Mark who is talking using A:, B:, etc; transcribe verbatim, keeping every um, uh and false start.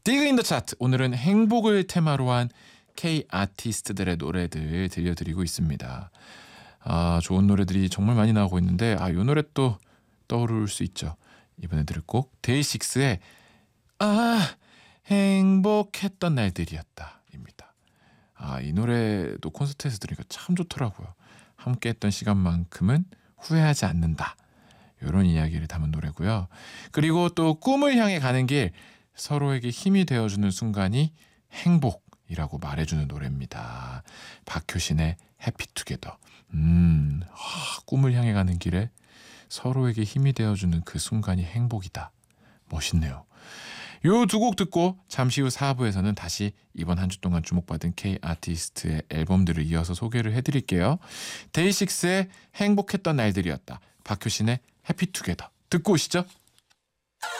A: 디그 인 더 차트, 오늘은 행복을 테마로 한 K 아티스트들의 노래들 들려드리고 있습니다. 아, 좋은 노래들이 정말 많이 나오고 있는데 아, 이 노래 또 떠오를 수 있죠. 이번에 들을 곡 데이식스의 아 행복했던 날들이었다 입니다. 아, 이 노래도 콘서트에서 들으니까 참 좋더라고요. 함께했던 시간만큼은 후회하지 않는다, 이런 이야기를 담은 노래고요. 그리고 또 꿈을 향해 가는 길, 서로에게 힘이 되어주는 순간이 행복이라고 말해주는 노래입니다. 박효신의 해피투게더. 음, 아, 꿈을 향해 가는 길에 서로에게 힘이 되어주는 그 순간이 행복이다. 멋있네요. 요 두 곡 듣고 잠시 후 사 부에서는 다시 이번 한 주 동안 주목받은 K 아티스트의 앨범들을 이어서 소개를 해드릴게요. 데이식스의 행복했던 날들이었다, 박효신의 해피투게더 듣고 오시죠.